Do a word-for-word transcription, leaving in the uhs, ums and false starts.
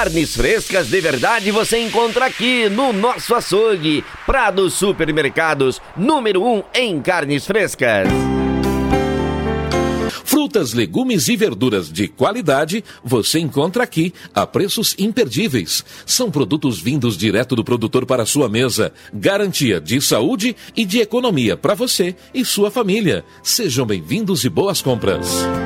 Carnes frescas de verdade você encontra aqui no nosso açougue. Prado Supermercados, número um em carnes frescas. Frutas, legumes e verduras de qualidade você encontra aqui a preços imperdíveis. São produtos vindos direto do produtor para a sua mesa. Garantia de saúde e de economia para você e sua família. Sejam bem-vindos e boas compras.